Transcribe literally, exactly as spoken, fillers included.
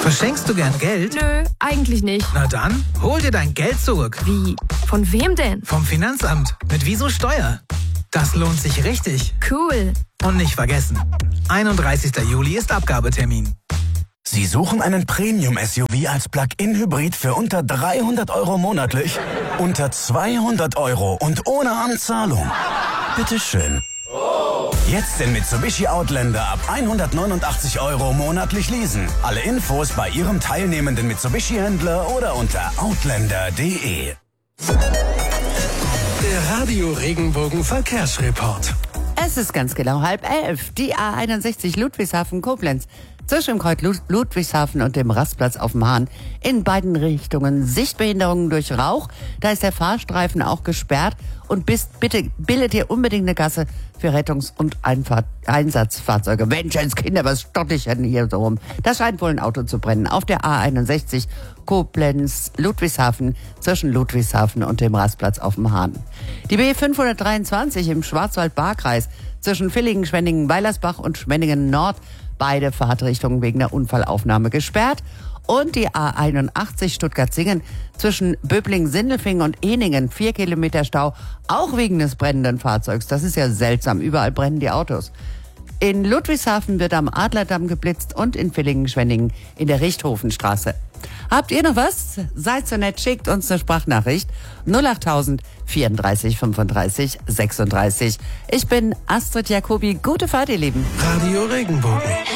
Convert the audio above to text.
Verschenkst du gern Geld? Nö, eigentlich nicht. Na dann, hol dir dein Geld zurück. Wie? Von wem denn? Vom Finanzamt. Mit Wieso Steuer. Das lohnt sich richtig. Cool. Und nicht vergessen, einunddreißigster Juli ist Abgabetermin. Sie suchen einen Premium-S U V als Plug-in-Hybrid für unter dreihundert Euro monatlich? Unter zweihundert Euro und ohne Anzahlung? Bitteschön. Jetzt den Mitsubishi Outlander ab hundertneunundachtzig Euro monatlich leasen. Alle Infos bei Ihrem teilnehmenden Mitsubishi-Händler oder unter outlander punkt de. Der Radio Regenbogen Verkehrsreport. Es ist ganz genau halb elf. Die A einundsechzig Ludwigshafen-Koblenz. Zwischen dem Kreuz Lud- Ludwigshafen und dem Rastplatz auf dem Hahn. In beiden Richtungen Sichtbehinderungen durch Rauch. Da ist der Fahrstreifen auch gesperrt. Und bist, bitte bildet ihr unbedingt eine Gasse für Rettungs- und Einfahrt- Einsatzfahrzeuge. Menschenskinder, was stotter ich denn hier so rum? Da scheint wohl ein Auto zu brennen. Auf der A einundsechzig Koblenz Ludwigshafen zwischen Ludwigshafen und dem Rastplatz auf dem Hahn. Die B fünfhundertdreiundzwanzig im Schwarzwald-Baar-Kreis zwischen Villingen, Schwenningen, Weilersbach und Schwenningen Nord. Beide Fahrtrichtungen wegen der Unfallaufnahme gesperrt. Und die A einundachtzig Stuttgart-Singen zwischen Böblingen-Sindelfingen und Ehningen. Vier Kilometer Stau, auch wegen des brennenden Fahrzeugs. Das ist ja seltsam. Überall brennen die Autos. In Ludwigshafen wird am Adlerdamm geblitzt und in Villingen-Schwenningen in der Richthofenstraße. Habt ihr noch was? Seid so nett, schickt uns eine Sprachnachricht. null achttausend vierunddreißig fünfunddreißig sechsunddreißig. Ich bin Astrid Jacobi. Gute Fahrt, ihr Lieben. Radio Regenbogen.